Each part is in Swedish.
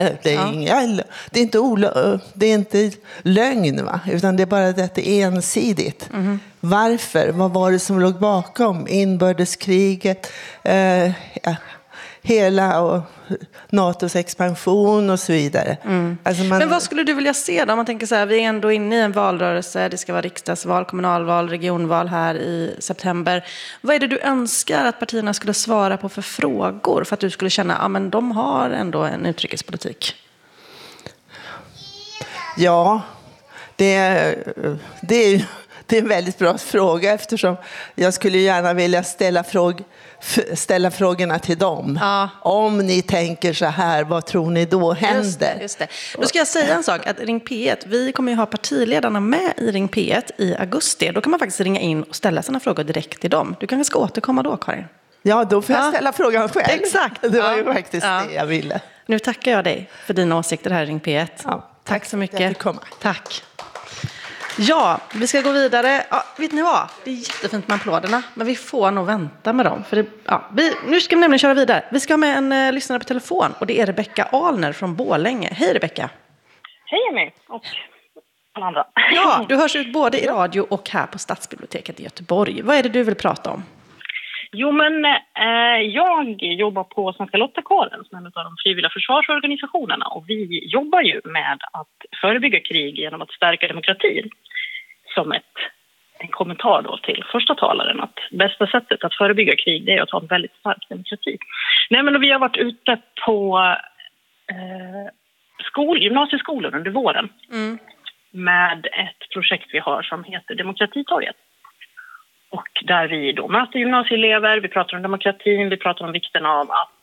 Det är inte lögn, va? Utan det är bara att det är ensidigt. Varför? Vad var det som låg bakom inbördeskriget? Hela och NATOs expansion och så vidare. Alltså Men vad skulle du vilja se då? Om man tänker så här, vi är ändå inne i en valrörelse. Det ska vara riksdagsval, kommunalval, regionval här i september. Vad är det du önskar att partierna skulle svara på för frågor? För att du skulle känna att de har ändå en utrikespolitik. Ja, det är en väldigt bra fråga, eftersom jag skulle gärna vilja ställa frågorna till dem. Ja. Om ni tänker så här, vad tror ni då händer? Just det. Då ska jag säga en sak, att Ring P1, vi kommer ju ha partiledarna med i Ring P1 i augusti. Då kan man faktiskt ringa in och ställa sina frågor direkt till dem. Du kanske ska återkomma då, Karin? Ja, då får jag ställa frågan själv. Exakt. Det var ju faktiskt det jag ville. Nu tackar jag dig för dina åsikter här i Ring P1. Ja, tack så mycket. Jag fick komma. Tack. Ja, vi ska gå vidare. Ja, vet ni vad? Det är jättefint med applåderna, men vi får nog vänta med dem. För nu ska vi nämligen köra vidare. Vi ska ha med en lyssnare på telefon, och det är Rebecka Ahlner från Borlänge. Hej Rebecka. Hej Emmy och alla andra. Ja, du hörs ut både i radio och här på Stadsbiblioteket i Göteborg. Vad är det du vill prata om? Jo, men jag jobbar på Svenska Lottakåren som en av de frivilliga försvarsorganisationerna, och vi jobbar ju med att förebygga krig genom att stärka demokratin. Som en kommentar då till första talaren, att bästa sättet att förebygga krig, det är att ha en väldigt stark demokrati. Nej, men vi har varit ute på gymnasieskolor under våren med ett projekt vi har som heter Demokratitorget. Och där vi då möter gymnasieelever, vi pratar om demokratin, vi pratar om vikten av att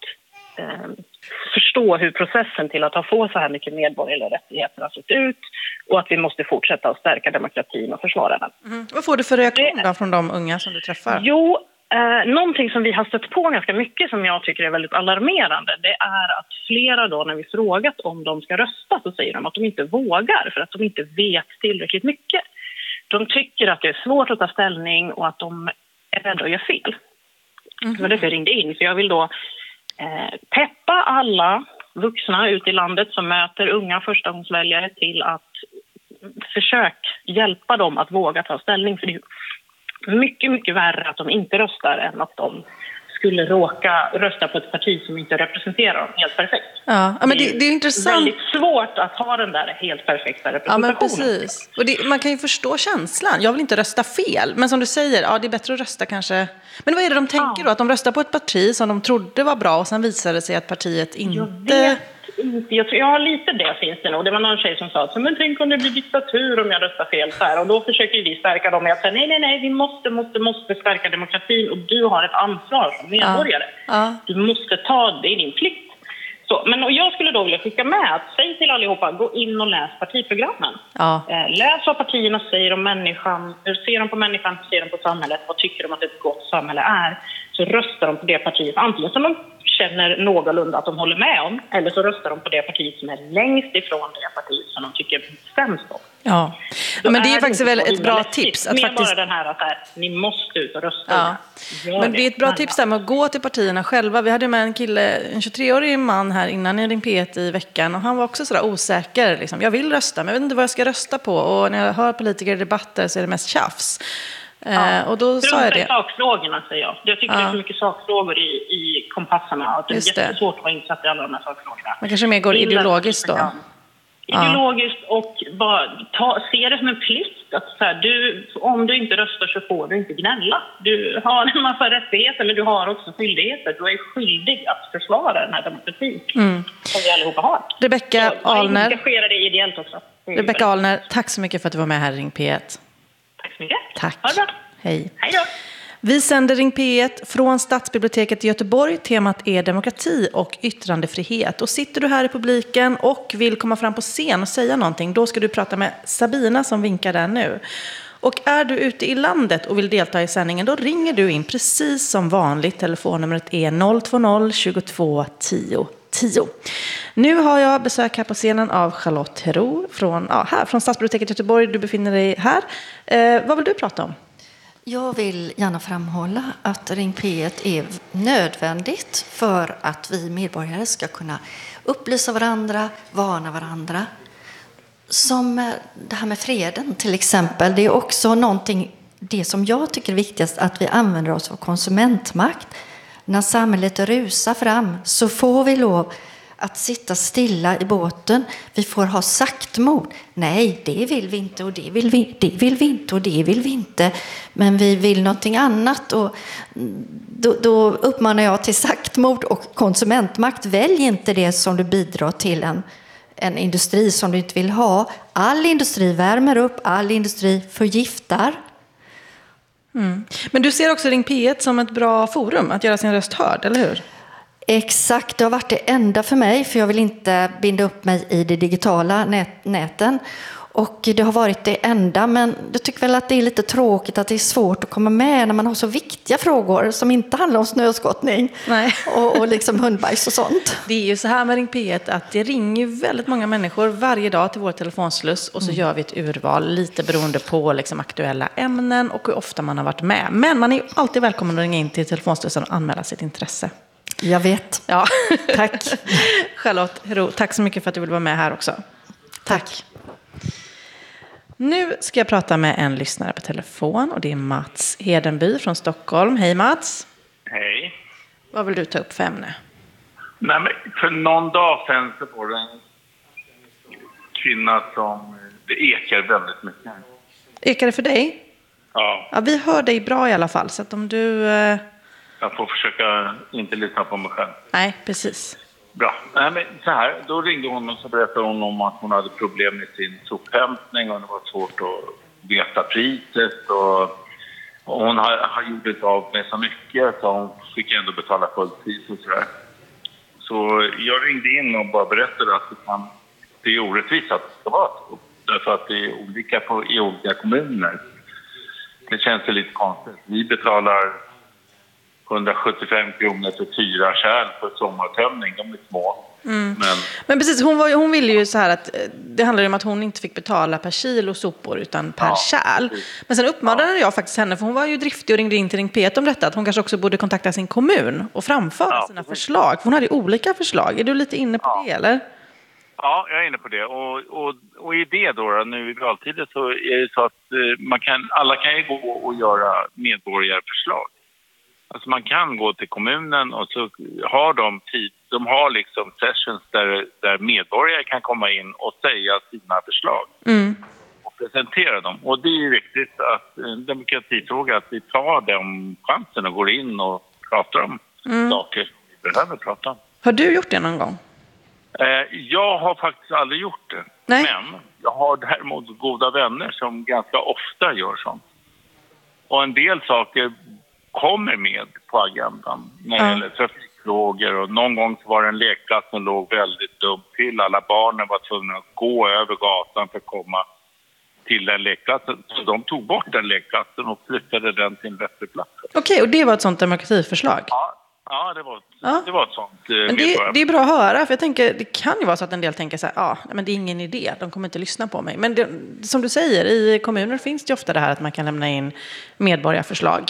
förstå hur processen till att få så här mycket medborgerliga rättigheter har sett ut, och att vi måste fortsätta att stärka demokratin och försvara den. Vad får du för reaktion från de unga som du träffar? Jo, någonting som vi har stött på ganska mycket som jag tycker är väldigt alarmerande, det är att flera då när vi frågat om de ska rösta, så säger de att de inte vågar för att de inte vet tillräckligt mycket. De tycker att det är svårt att ta ställning och att de är rädda att göra fel. Det var därför jag ringde in. För jag vill då peppa alla vuxna ute i landet som möter unga förstagångsväljare till att försöka hjälpa dem att våga ta ställning. För det är mycket, mycket värre att de inte röstar än att de skulle råka rösta på ett parti som inte representerar dem helt perfekt. Ja, men det är intressant. Det är väldigt svårt att ha den där helt perfekta representationen. Ja, men precis. Och man kan ju förstå känslan. Jag vill inte rösta fel. Men som du säger, det är bättre att rösta kanske. Men vad är det de tänker då? Att de röstar på ett parti som de trodde var bra, och sen visade det sig att partiet inte... Jag har lite det finns det nog. Det var någon tjej som sa, men tänk om det blir diktatur om jag röstar fel så här. Och då försöker vi stärka dem med att säga, nej, vi måste stärka demokratin, och du har ett ansvar som medborgare. Du måste ta det, i din plikt. Så, men jag skulle då vilja skicka med att säg till allihopa, gå in och läs partiprogrammen. Läs vad partierna säger om människan, hur ser de på människan, hur ser de på samhället, vad tycker de att ett gott samhälle är. Så röstar de på det partiet, antingen som de känner någorlunda att de håller med om, eller så röstar de på det partiet som är längst ifrån det partiet som de tycker sämst om. Ja, men det är faktiskt väl ett bra tips. Att faktiskt... bara den här att ni måste ut och rösta. Men det är ett bra tips där med att gå till partierna själva. Vi hade med en kille, en 23-årig man här innan i Ring P1 i veckan, och han var också sådär osäker. Liksom. Jag vill rösta, men jag vet inte vad jag ska rösta på. Och när jag hör politiker i debatter så är det mest tjafs. Och då sa jag det. Sakfrågorna, säger jag. Jag tycker det är så mycket sakfrågor i kompassarna, att det är jättesvårt att vara insatt i alla de här sakfrågorna. Man kanske mer går ideologiskt då. Ideologiskt, och bara se det som en plikt att så här, om du inte röstar så får du inte gnälla. Du har en massa rättigheter, men du har också skyldigheter. Du är skyldig att försvara den här demokratin som vi allihopa har. Rebecka Ahlner. Engagera dig ideellt också. Rebecka Ahlner, tack så mycket för att du var med här i Ring P1. Tack så mycket. Tack. Ha det bra. Hej. Hej då. Vi sänder Ring P1 från Stadsbiblioteket i Göteborg. Temat är demokrati och yttrandefrihet. Och sitter du här i publiken och vill komma fram på scen och säga någonting, då ska du prata med Sabina som vinkar där nu. Och är du ute i landet och vill delta i sändningen, då ringer du in precis som vanligt. Telefonnumret är 020 22 10 10. Nu har jag besök här på scenen av Charlotte Hero från Stadsbiblioteket i Göteborg. Du befinner dig här. Vad vill du prata om? Jag vill gärna framhålla att Ring P1 är nödvändigt för att vi medborgare ska kunna upplysa varandra, varna varandra. Som det här med freden till exempel, det är också någonting, det som jag tycker är viktigast, att vi använder oss av konsumentmakt. När samhället rusar fram så får vi lov att sitta stilla i båten. Vi får ha saktmod. Nej, det vill vi inte och det vill vi inte och det vill vi inte. Men vi vill någonting annat, och då uppmanar jag till saktmod och konsumentmakt. Välj inte det som du bidrar till en industri som du inte vill ha. All industri värmer upp, all industri förgiftar. Men du ser också Ring P1 som ett bra forum att göra sin röst hörd, eller hur? Exakt, det har varit det enda för mig, för jag vill inte binda upp mig i det digitala näten. Och det har varit det enda, men jag tycker väl att det är lite tråkigt att det är svårt att komma med när man har så viktiga frågor som inte handlar om snöskottning. Nej. och liksom hundbajs och sånt. Det är ju så här med Ring P1 att det ringer väldigt många människor varje dag till vår telefonsluss, och så gör vi ett urval lite beroende på liksom aktuella ämnen och hur ofta man har varit med. Men man är ju alltid välkommen att ringa in till telefonslussen och anmäla sitt intresse. Jag vet. Ja. Tack. Charlotte Hero, tack så mycket för att du vill vara med här också. Tack. Nu ska jag prata med en lyssnare på telefon, och det är Mats Hedenby från Stockholm. Hej Mats. Hej. Vad vill du ta upp för ämne? Nej, men för någon dag sedan så var det en kvinna som det ekar väldigt mycket. Ekar det för dig? Ja. Ja, vi hör dig bra i alla fall, så att om du... Jag får försöka inte lyssna på mig själv. Nej, precis. Bra. Nej, men så här, då ringde hon och så berättade hon om att hon hade problem med sin sophämtning och det var svårt att veta priset. Och hon har gjort det av med så mycket så hon fick ändå betala fullt pris och sådär. Så jag ringde in och bara berättade att det är orättvist att det ska vara så. Därför att det är olika i olika kommuner. Det känns lite konstigt. Vi betalar 175 kronor för 4 kärl för sommartömning. De är små. Men precis, hon ville ju så här att det handlar om att hon inte fick betala per kilo sopor utan per kärl. Men sen uppmanade jag faktiskt henne, för hon var ju driftig och ringde in till Ring P1 om detta, att hon kanske också borde kontakta sin kommun och framföra sina förslag. För hon hade ju olika förslag. Är du lite inne på det, eller? Ja, jag är inne på det. Och i det då, nu i realtiden, så är det så att alla kan ju gå och göra medborgarförslag. Alltså man kan gå till kommunen och så har de har liksom sessions där medborgare kan komma in och säga sina förslag. Och presentera dem. Och det är ju viktigt att en demokratifråga, att vi tar den chansen och går in och pratar om saker som vi behöver prata om. Har du gjort det någon gång? Jag har faktiskt aldrig gjort det. Nej. Men jag har däremot goda vänner som ganska ofta gör sånt. Och en del saker kommer med på agendan när det gäller trafikfrågor. Och någon gång så var det en lekplats som låg väldigt dumt till. Alla barnen var tvungna att gå över gatan för att komma till den lekplatsen. Så de tog bort den lekplatsen och flyttade den till en bättre plats. Okej, och det var ett sånt demokratiförslag? Ja, det var ett sånt. Men det är bra att höra, för jag tänker, det kan ju vara så att en del tänker så här, men det är ingen idé, de kommer inte lyssna på mig. Men som du säger, i kommuner finns det ofta det här att man kan lämna in medborgarförslag.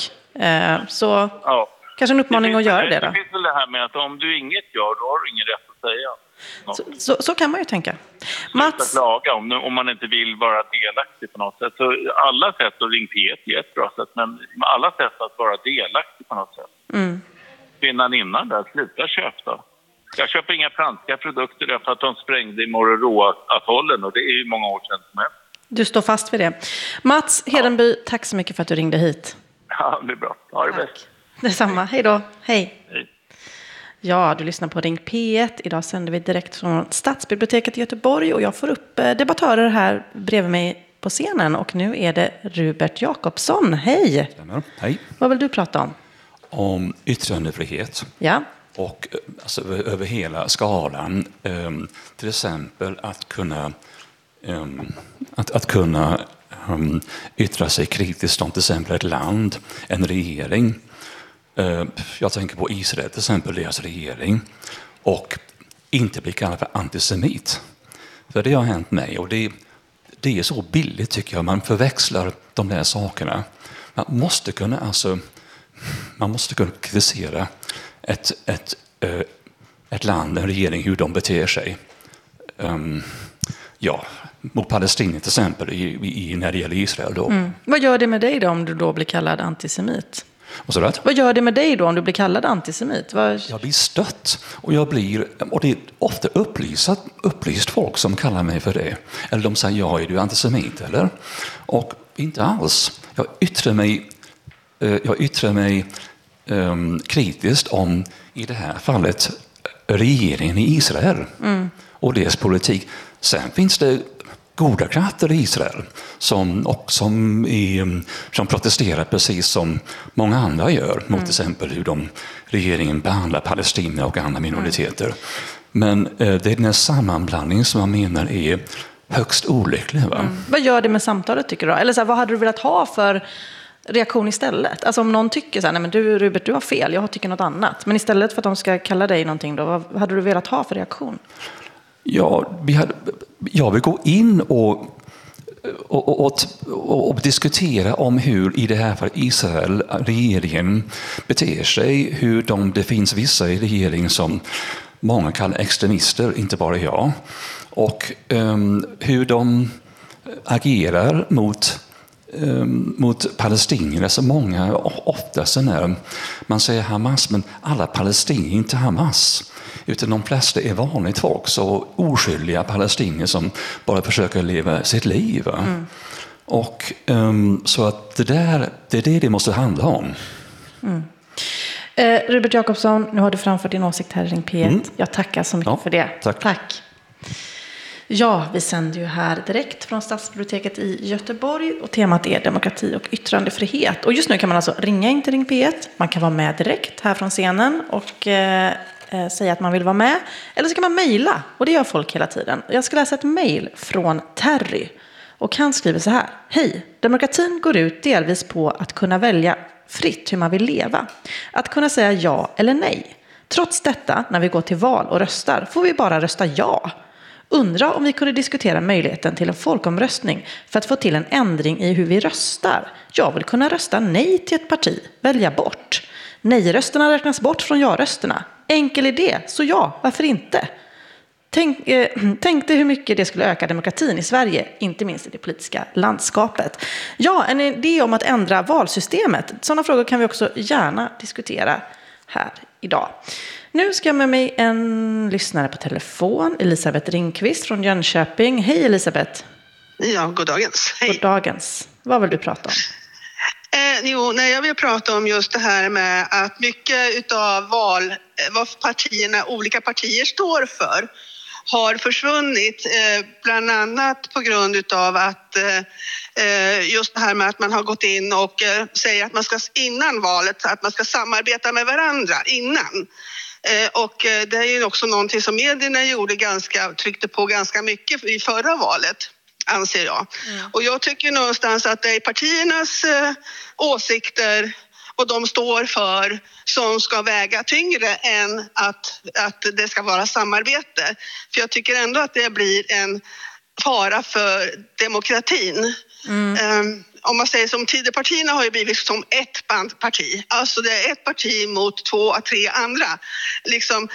Så kanske en uppmaning att göra det då. Det finns väl det här med att om du inget gör, då har du ingen rätt att säga. Så kan man ju tänka. Mats, klaga om man inte vill vara delaktig på något sätt. Så alla sätt att ringa P1 är ett bra sätt, men alla sätt att vara delaktig på något sätt. Kvinnan innan där, sluta köpa. Jag köper inga franska produkter därför att de sprängde i Mororoa-atollen, och det är ju många år sedan som helst. Du står fast vid det. Mats Hedenby, tack så mycket för att du ringde hit. Ja, det är bra. Ha det bäst. Detsamma. Hej då. Hej. Hej. Ja, du lyssnar på Ring P1. Idag sänder vi direkt från Stadsbiblioteket i Göteborg, och jag får upp debattörer här bredvid mig på scenen, och nu är det Rubert Jakobsson. Hej. Hej. Vad vill du prata om? Om yttrandefrihet. Ja. Och alltså, över hela skalan. Till exempel att kunna yttra sig kritiskt om till exempel ett land, en regering. Jag tänker på Israel till exempel, deras regering. Och inte bli kallad för antisemit. För det har hänt mig, och det är så billigt tycker jag. Man förväxlar de där sakerna. man måste kunna kritisera ett land, en regering, hur de beter sig. Mot Palestina till exempel, när det gäller Israel. Då. Vad gör det med dig då om du då blir kallad antisemit? Vad gör det med dig då om du blir kallad antisemit? Jag blir stött och det är ofta upplyst folk som kallar mig för det. Eller de säger, är du antisemit eller? Och inte alls. Jag yttrar mig kritiskt om, i det här fallet, regeringen i Israel och deras politik. Sen finns det goda krafter i Israel som protesterar precis som många andra gör mot till exempel hur regeringen behandlar Palestina och andra minoriteter. Men det är den här sammanblandningen som jag menar är högst olycklig. Va? Vad gör det med samtalet tycker du? Eller vad hade du velat ha för reaktion istället? Alltså om någon tycker nej men du Rubert, du har fel, jag tycker något annat. Men istället för att de ska kalla dig någonting då, vad hade du velat ha för reaktion? Jag vill gå in och diskutera om hur i det här fallet Israel, regeringen beter sig, det finns vissa i regeringen som många kallar extremister, inte bara jag, och hur de agerar mot palestinier, så många oftast när man säger Hamas, men alla palestinier är inte Hamas, utan de flesta är vanligt folk, så oskyldiga palestinier som bara försöker leva sitt liv. Och så att det är det måste handla om. Rubert Jakobsson, nu har du framfört din åsikt här i Ring P1. Jag tackar så mycket för det. Tack. Ja, vi sänder ju här direkt från Stadsbiblioteket i Göteborg och temat är demokrati och yttrandefrihet. Och just nu kan man alltså ringa in till Ring P1. Man kan vara med direkt här från scenen och säga att man vill vara med. Eller så kan man mejla, och det gör folk hela tiden. Jag ska läsa ett mejl från Terry. Och han skriver så här: Hej, demokratin går ut delvis på att kunna välja fritt hur man vill leva. Att kunna säga ja eller nej. Trots detta, när vi går till val och röstar, får vi bara rösta ja. Undra om vi kunde diskutera möjligheten till en folkomröstning för att få till en ändring i hur vi röstar. Jag vill kunna rösta nej till ett parti, välja bort. Nej-rösterna räknas bort från ja-rösterna. Enkel idé, så ja, varför inte? Tänkte hur mycket det skulle öka demokratin i Sverige, inte minst i det politiska landskapet. Ja, en idé om att ändra valsystemet. Sådana frågor kan vi också gärna diskutera här idag. Nu ska jag med mig en lyssnare på telefon, Elisabeth Ringqvist från Jönköping. Hej Elisabeth. Ja, goddagens. Hej. Goddagens. Vad vill du prata om? Jag vill prata om just det här med att mycket utav vad olika partier står för har försvunnit, bland annat på grund utav att just det här med att man har gått in och säger att man ska innan valet, att man ska samarbeta med varandra innan. Och det är ju också någonting som medierna tryckte på ganska mycket i förra valet, anser jag. Och jag tycker någonstans att det är partiernas åsikter och de står för som ska väga tyngre än att det ska vara samarbete. För jag tycker ändå att det blir en fara för demokratin. Om man säger som Tidöpartierna har ju blivit som ett parti. Alltså det är ett parti mot 2-3 andra. Liksom,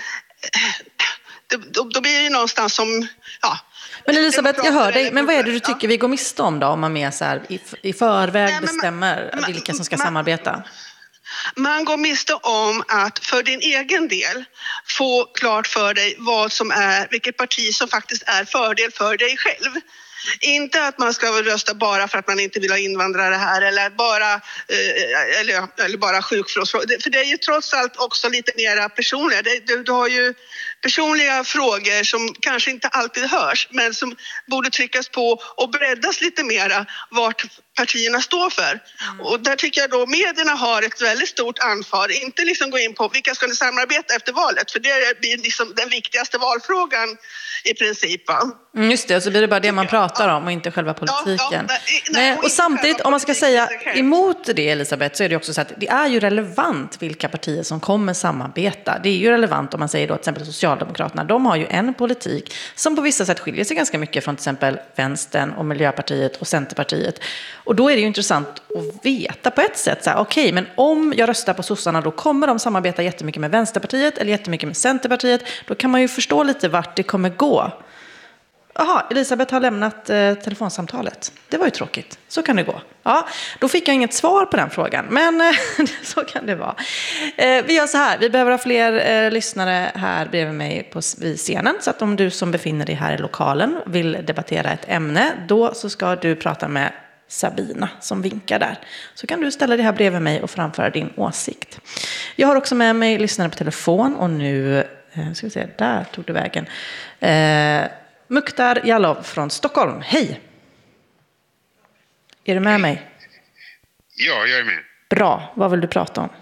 då blir det ju någonstans som... Ja. Men Elisabeth, jag hör dig. Men vad är det du tycker vi går miste om då? Om man mer så här i förväg bestämmer vilka som ska samarbeta? Man går miste om att för din egen del få klart för dig vilket parti som faktiskt är fördel för dig själv. Inte att man ska rösta bara för att man inte vill ha invandrare här eller bara sjukvårdsfrågor. För det är ju trots allt också lite mera personliga. Du har ju personliga frågor som kanske inte alltid hörs, men som borde tryckas på och breddas lite mera vart partierna står för. Och där tycker jag då medierna har ett väldigt stort ansvar. Inte liksom gå in på vilka ska ni samarbeta efter valet, för det blir liksom den viktigaste valfrågan i princip. Va? Just det, så blir det bara det man pratar om och inte själva politiken. Och samtidigt, om man ska säga emot det, Elisabeth, så är det också så att det är ju relevant vilka partier som kommer samarbeta. Det är ju relevant om man säger då till exempel Socialdemokraterna. De har ju en politik som på vissa sätt skiljer sig ganska mycket från till exempel Vänstern och Miljöpartiet och Centerpartiet. Och då är det ju intressant att veta på ett sätt. Okej, men om jag röstar på sossarna då kommer de samarbeta jättemycket med Vänsterpartiet eller jättemycket med Centerpartiet. Då kan man ju förstå lite vart det kommer gå. Jaha, Elisabeth har lämnat telefonsamtalet. Det var ju tråkigt. Så kan det gå. Ja, då fick jag inget svar på den frågan. Men så kan det vara. Vi gör så här. Vi behöver ha fler lyssnare här bredvid mig vid scenen. Så att om du som befinner dig här i lokalen vill debattera ett ämne. Då så ska du prata med Sabina som vinkar där. Så kan du ställa dig här bredvid mig och framföra din åsikt. Jag har också med mig lyssnare på telefon. Och nu ska vi se, där tog du vägen. Mukhtar Jalov från Stockholm. Hej! Är du med mig? Ja, jag är med. Bra. Vad vill du prata om?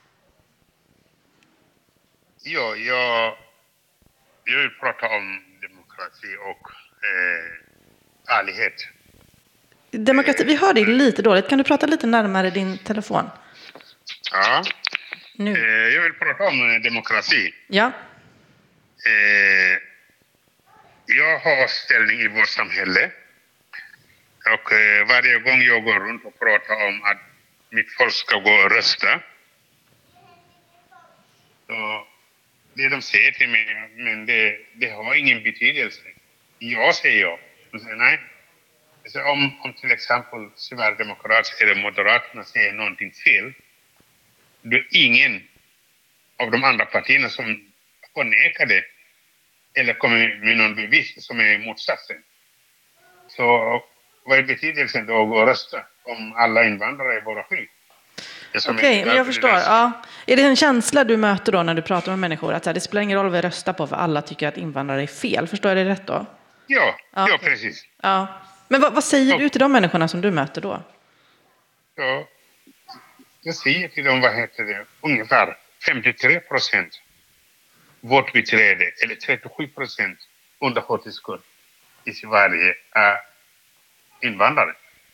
Ja, jag vill prata om demokrati och ärlighet. Demokrati, vi hör dig lite dåligt. Kan du prata lite närmare din telefon? Ja. Nu. Jag vill prata om demokrati. Ja. Jag har ställning i vårt samhälle. Och varje gång jag går runt och pratar om att mitt folk ska gå och rösta. Så det de säger till mig, men det har ingen betydelse. Jag säger ja. De säger nej. Så om till exempel Sverigedemokraterna eller Moderaterna säger någonting fel. Då är ingen av de andra partierna som förnekar det. Eller kommer med någon bevis som är motsatsen. Så vad är betydelsen då att gå och rösta om alla invandrare är bara sjuk? Okej, men jag förstår. Ja. Är det en känsla du möter då när du pratar med människor? Att det spelar ingen roll vad vi röstar på för alla tycker att invandrare är fel. Förstår jag det rätt då? Ja, precis. Ja. Men vad säger du till de människorna som du möter då? Ja, jag säger till dem, ungefär 53% vårdbiträde eller 37% undersköterskor i Sverige är invandrare.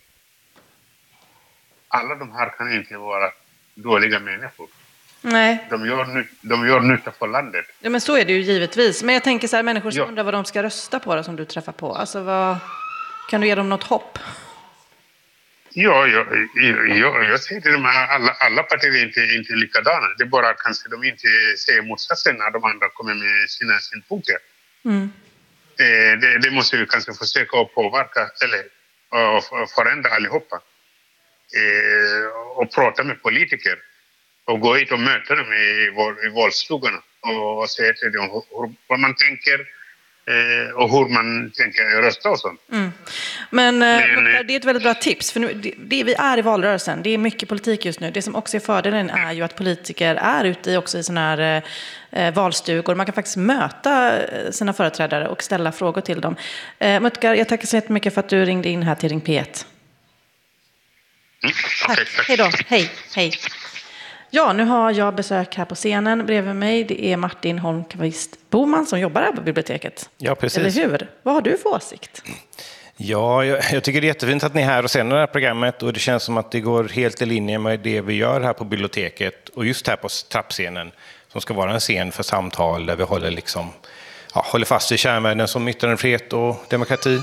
Alla de här kan inte vara dåliga människor. Nej. De gör nytta för landet. Ja, men så är det ju givetvis. Men jag tänker så här, människor som undrar vad de ska rösta på då, som du träffar på. Alltså, kan du ge dem något hopp? Ja, jag säger till dem att alla partier är inte likadana. Det är bara kanske de inte säger motsatsen när de andra kommer med sina synpunkter. Mm. Det måste vi kanske försöka att påverka eller förändra allihopa. Och prata med politiker. Och gå hit och möta dem i valstugorna. Och säga till dem vad man tänker. Och hur man tänker rösta och sånt. Mm. Men det är ett väldigt bra tips. För nu, vi är i valrörelsen. Det är mycket politik just nu. Det som också är fördelen är ju att politiker är ute också i såna här valstugor. Man kan faktiskt möta sina företrädare och ställa frågor till dem. Mukhtar, jag tackar så jättemycket för att du ringde in här till Ring P1. Tack. Hej då. Hej. Ja, nu har jag besök här på scenen bredvid mig. Det är Martin Holmqvist Boman som jobbar här på biblioteket. Ja, precis. Eller hur? Vad har du för åsikt? Ja, jag tycker det är jättefint att ni är här och sänder det här programmet. Och det känns som att det går helt i linje med det vi gör här på biblioteket. Och just här på trappscenen som ska vara en scen för samtal där vi håller fast vid kärnvärden som yttrandefrihet och demokrati.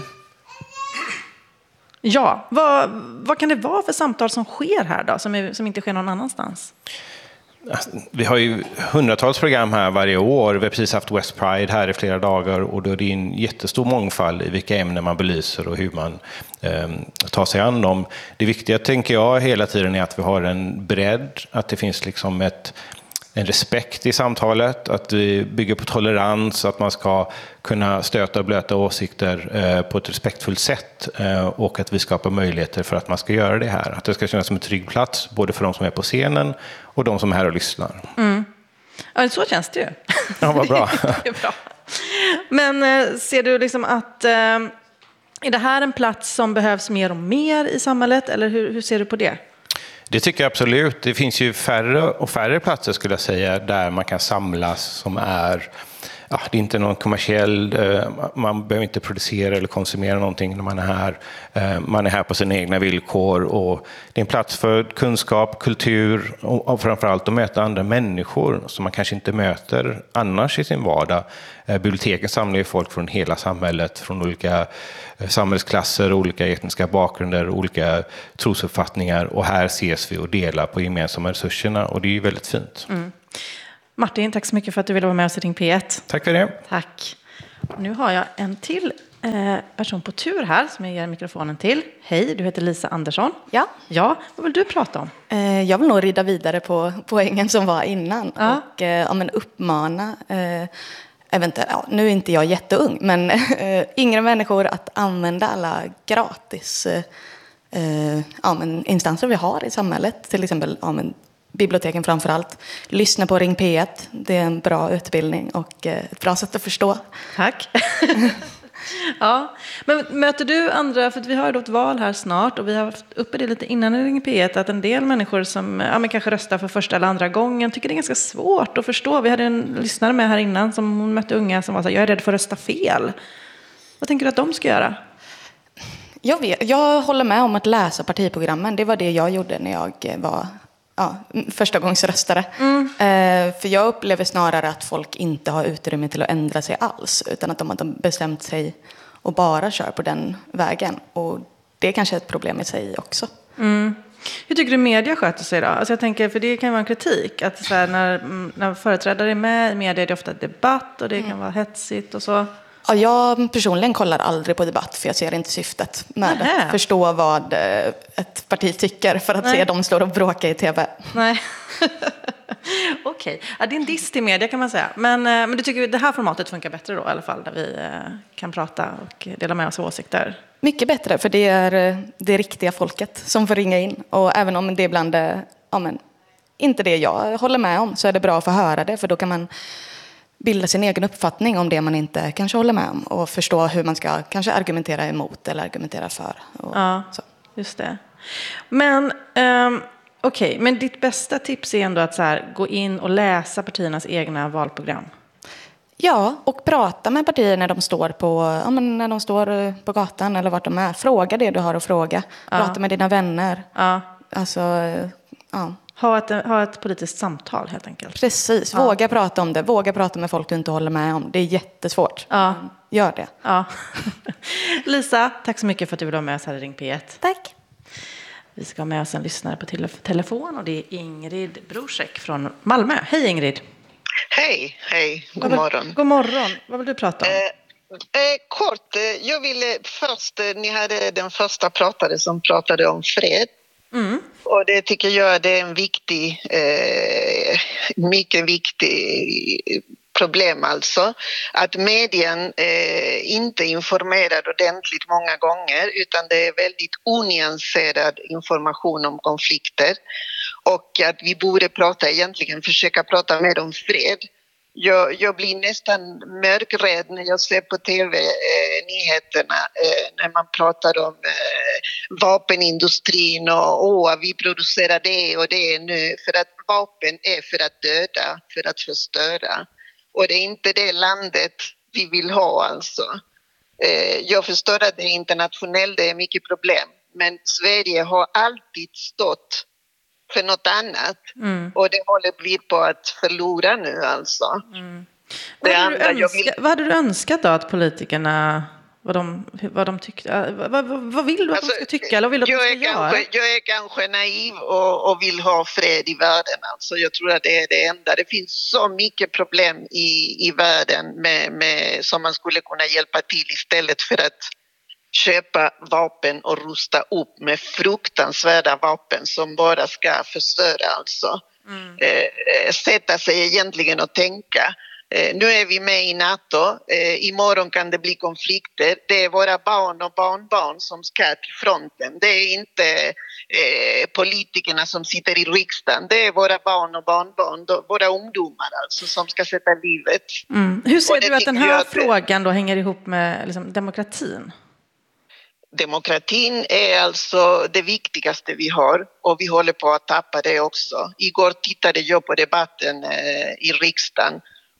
Ja, vad kan det vara för samtal som sker här då, som inte sker någon annanstans? Vi har ju hundratals program här varje år. Vi har precis haft West Pride här i flera dagar och då är det en jättestor mångfald i vilka ämnen man belyser och hur man tar sig an dem. Det viktiga, tänker jag, hela tiden är att vi har en bredd, att det finns en respekt i samtalet, att vi bygger på tolerans, att man ska kunna stöta och blöta åsikter på ett respektfullt sätt och att vi skapar möjligheter för att man ska göra det här. Att det ska kännas som en trygg plats både för de som är på scenen och de som är här och lyssnar. Mm. Ja, så känns det ju. Ja, vad bra. Det är bra. Men ser du att är det här en plats som behövs mer och mer i samhället, eller hur ser du på det? Det tycker jag absolut. Det finns ju färre och färre platser, skulle jag säga, där man kan samlas som är det är inte någon kommersiell, man behöver inte producera eller konsumera någonting när man är här. Man är här på sina egna villkor och det är en plats för kunskap, kultur och framförallt att möta andra människor som man kanske inte möter annars i sin vardag. Biblioteken samlar ju folk från hela samhället, från olika samhällsklasser, olika etniska bakgrunder, olika trosuppfattningar och här ses vi och delar på gemensamma resurserna och det är ju väldigt fint. Martin, tack så mycket för att du ville vara med oss i Ring P1. Tack för det. Tack. Nu har jag en till person på tur här som jag ger mikrofonen till. Hej, du heter Lisa Andersson. Ja. Ja, vad vill du prata om? Jag vill nog rida vidare på poängen som var innan och uppmana nu är inte jag jätteung, men yngre människor att använda alla gratis instanser vi har i samhället, till exempel biblioteken framför allt. Lyssna på Ring P1, det är en bra utbildning och ett bra sätt att förstå. Tack. Ja, men möter du andra, för att vi har ju ett val här snart och vi har haft uppe det lite innan i Ring P1 att en del människor som kanske röstar för första eller andra gången tycker det är ganska svårt att förstå. Vi hade en lyssnare med här innan som hon mötte unga som var så här, jag är rädd för att rösta fel. Vad tänker du att de ska göra? Jag håller med om att läsa partiprogrammen. Det var det jag gjorde när jag var första gångs röstare. För jag upplever snarare att folk inte har utrymme till att ändra sig alls, utan att de har bestämt sig och bara kör på den vägen. Och det är kanske ett problem i sig också. Hur tycker du media sköter sig då? Alltså jag tänker, för det kan vara en kritik att så här, när företrädare är med i media är det ofta debatt och det kan vara hetsigt och så. Ja, jag personligen kollar aldrig på debatt för jag ser inte syftet med att förstå vad ett parti tycker för att se dem stå och bråka i tv. Nej. Okej. Ja, det är en diss till media kan man säga. Men du tycker det här formatet funkar bättre då i alla fall, där vi kan prata och dela med oss åsikter? Mycket bättre, för det är det riktiga folket som får ringa in. Och även om det ibland inte det jag håller med om, så är det bra att få höra det, för då kan man bilda sin egen uppfattning om det man inte kanske håller med om och förstå hur man ska kanske argumentera emot eller argumentera för. Så. Just det. Men okej, men ditt bästa tips är ändå att så här, gå in och läsa partiernas egna valprogram. Ja, och prata med partier när de står när de står på gatan eller vart de är. Fråga det du har att fråga. Prata med dina vänner. Ha ett politiskt samtal helt enkelt. Precis, våga prata om det. Våga prata med folk du inte håller med om. Det är jättesvårt. Gör det. Ja. Lisa, tack så mycket för att du vill vara med oss här i Ring P1. Tack. Vi ska ha med oss en lyssnare på telefon och det är Ingrid Brorsek från Malmö. Hej Ingrid. Hej. God morgon. God morgon. Vad vill du prata om? Kort, jag ville först, ni hade den första pratare som pratade om fred. Och det tycker jag det är en mycket viktig problem alltså. Att medien inte informerar ordentligt många gånger, utan det är väldigt onyanserad information om konflikter. Och att vi borde försöka prata mer om fred. Jag blir nästan mörkrädd när jag ser på tv-nyheterna när man pratar om vapenindustrin och vi producerar det och det nu. För att vapen är för att döda, för att förstöra. Och det är inte det landet vi vill ha alltså. Jag förstår att det är internationellt, det är mycket problem. Men Sverige har alltid stått för något annat. Och det håller bli på att förlora nu alltså. Vad hade du önskat då att politikerna, vad de tyckte? Vad vill du att de ska tycka? Eller vad vill du att de ska göra? Jag är kanske naiv och vill ha fred i världen. Alltså. Jag tror att det är det enda. Det finns så mycket problem i världen som man skulle kunna hjälpa till istället för att köpa vapen och rusta upp med fruktansvärda vapen som bara ska förstöra alltså. Sätta sig egentligen och tänka. Nu är vi med i NATO. Imorgon kan det bli konflikter. Det är våra barn och barnbarn som ska till fronten. Det är inte politikerna som sitter i riksdagen. Det är våra barn och barnbarn, våra ungdomar alltså, som ska sätta livet. Hur ser du att den här frågan då hänger ihop med liksom, demokratin? Demokratin är alltså det viktigaste vi har och vi håller på att tappa det också. Igår tittade jag på debatten i riksdagen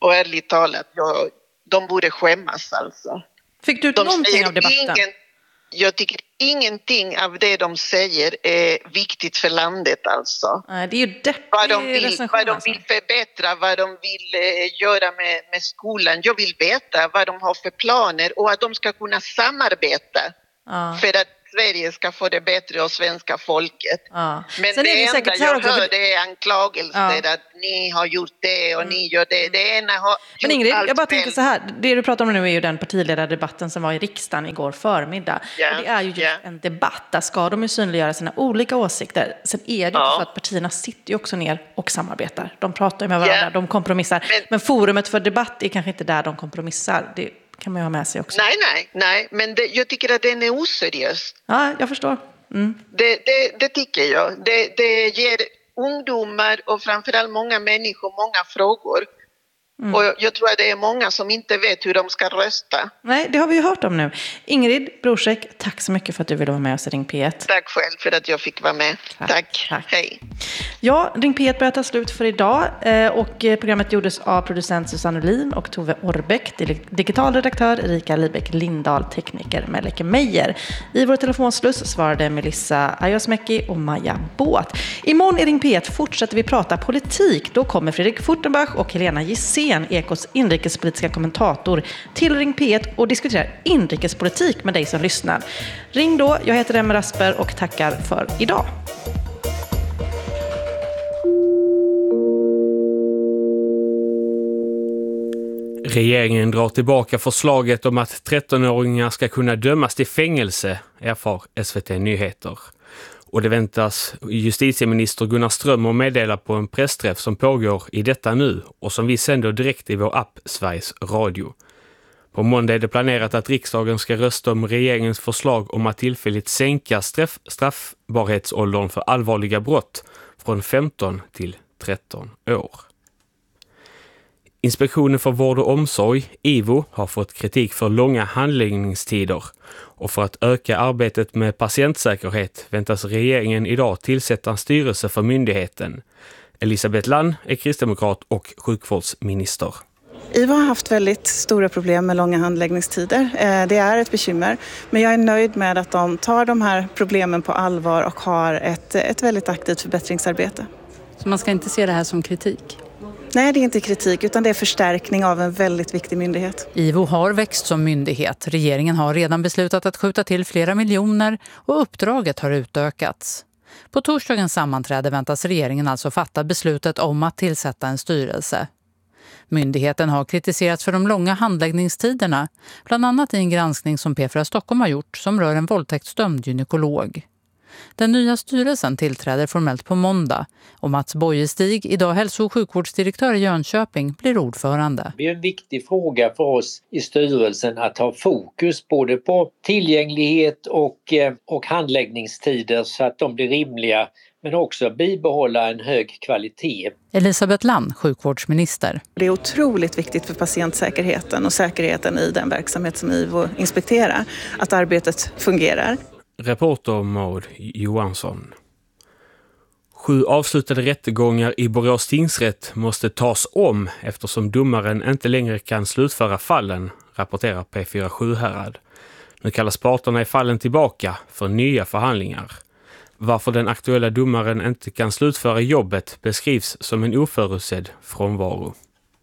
Och ärligt talat, de borde skämmas alltså. Fick du ut någonting av debatten? Jag tycker ingenting av det de säger är viktigt för landet alltså. Nej, det är ju vad de vill förbättra, vad de vill göra med skolan. Jag vill veta vad de har för planer och att de ska kunna samarbeta för att Sverige ska få det bättre och svenska folket. Men sen det enda jag hör det är anklagelser att ni har gjort det och ni gör det. Det ena har Men Ingrid, jag bara tänker fel. så här. Det du pratar om nu är ju den partiledardebatten som var i riksdagen igår förmiddag. Och det är ju just en debatt. Där ska de ju synliggöra sina olika åsikter. Sen är det ju så att partierna sitter ju också ner och samarbetar. De pratar ju med varandra, de kompromissar. Men forumet för debatt är kanske inte där de kompromissar. Det kan man ju ha med sig också. Nej, men jag tycker att den är oseriös. Ja, jag förstår. Det tycker jag. Det ger ungdomar och framförallt många människor många frågor. Och jag tror att det är många som inte vet hur de ska rösta. Nej, det har vi ju hört om nu. Ingrid Brorsek, tack så mycket för att du ville vara med oss i Ring P1. Tack själv för att jag fick vara med. Tack. Hej. Ja, Ring P1 börjar ta slut för idag. Och programmet gjordes av producent Susanne Olin och Tove Orbeck, digital redaktör Erika Libeck Lindahl, tekniker Melike Meijer. I vår telefonsluss svarade Melissa Ayosmäki och Maja Båt. Imorgon i Ring P1 fortsätter vi prata politik. Då kommer Fredrik Furtenbach och Helena Gissén, Ekos inrikespolitiska kommentator, till Ring P1 och diskuterar inrikespolitik med dig som lyssnar. Ring då, jag heter Emma Rasper och tackar för idag. Regeringen drar tillbaka förslaget om att 13-åringar ska kunna dömas till fängelse, erfar SVT Nyheter. Och det väntas justitieminister Gunnar Strömmer meddela på en pressträff som pågår i detta nu och som vi sänder direkt i vår app Sveriges Radio. På måndag är det planerat att riksdagen ska rösta om regeringens förslag om att tillfälligt sänka straffbarhetsåldern för allvarliga brott från 15 till 13 år. Inspektionen för vård och omsorg, IVO, har fått kritik för långa handläggningstider. Och för att öka arbetet med patientsäkerhet väntas regeringen idag tillsätta en styrelse för myndigheten. Elisabeth Land är kristdemokrat och sjukvårdsminister. IVO har haft väldigt stora problem med långa handläggningstider. Det är ett bekymmer. Men jag är nöjd med att de tar de här problemen på allvar och har ett väldigt aktivt förbättringsarbete. Så man ska inte se det här som kritik? Nej, det är inte kritik utan det är förstärkning av en väldigt viktig myndighet. IVO har växt som myndighet. Regeringen har redan beslutat att skjuta till flera miljoner och uppdraget har utökats. På torsdagens sammanträde väntas regeringen alltså fatta beslutet om att tillsätta en styrelse. Myndigheten har kritiserats för de långa handläggningstiderna, bland annat i en granskning som P4 Stockholm har gjort som rör en våldtäktsdömd gynekolog. Den nya styrelsen tillträder formellt på måndag och Mats Bojestig, idag hälso- och sjukvårdsdirektör i Jönköping, blir ordförande. Det är en viktig fråga för oss i styrelsen att ha fokus både på tillgänglighet och handläggningstider så att de blir rimliga, men också bibehålla en hög kvalitet. Elisabeth Land, sjukvårdsminister. Det är otroligt viktigt för patientsäkerheten och säkerheten i den verksamhet som IVO inspekterar att arbetet fungerar. Reporter Maud Johansson. 7 avslutade rättegångar i Borås tingsrätt måste tas om eftersom domaren inte längre kan slutföra fallen, rapporterar P4 Sjuhärad. Nu kallas parterna i fallen tillbaka för nya förhandlingar. Varför den aktuella domaren inte kan slutföra jobbet beskrivs som en oförutsedd frånvaro.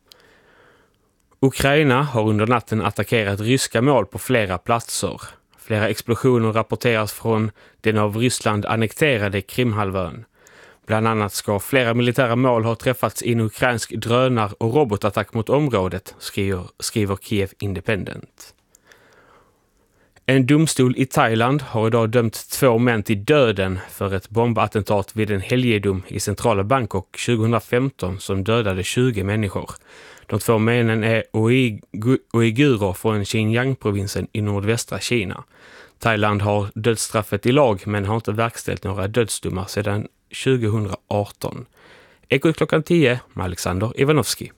Ukraina har under natten attackerat ryska mål på flera platser. Flera explosioner rapporteras från den av Ryssland annekterade Krimhalvön. Bland annat ska flera militära mål ha träffats i en ukrainsk drönar- och robotattack mot området, skriver Kiev Independent. En domstol i Thailand har idag dömt 2 män till döden för ett bombattentat vid en helgedom i centrala Bangkok 2015 som dödade 20 människor. De 2 männen är uigurer från Xinjiang-provinsen i nordvästra Kina. Thailand har dödsstraffet i lag men har inte verkställt några dödsdomar sedan 2018. Ekot klockan 10 med Alexander Ivanovski.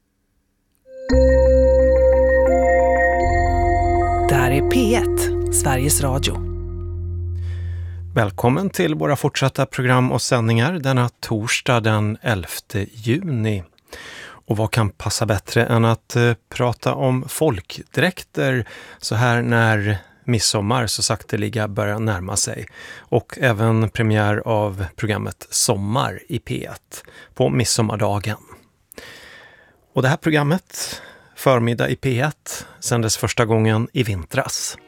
Där är P1, Sveriges Radio. Välkommen till våra fortsatta program och sändningar denna torsdag den 11 juni. Och vad kan passa bättre än att prata om folkdräkter så här när midsommar så sakteliga börjar närma sig. Och även premiär av programmet Sommar i P1 på midsommardagen. Och det här programmet, Förmiddag i P1, sändes första gången i vintras.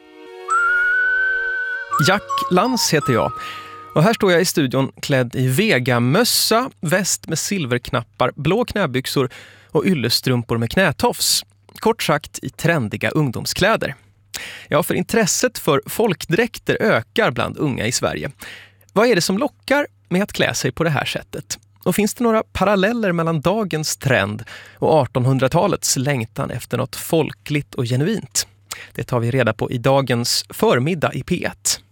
Jack Lans heter jag. Och här står jag i studion klädd i Vega-mössa, väst med silverknappar, blå knäbyxor och yllestrumpor med knätofs. Kort sagt i trendiga ungdomskläder. Ja, för intresset för folkdräkter ökar bland unga i Sverige. Vad är det som lockar med att klä sig på det här sättet? Och finns det några paralleller mellan dagens trend och 1800-talets längtan efter något folkligt och genuint? Det tar vi reda på i dagens Förmiddag i P1.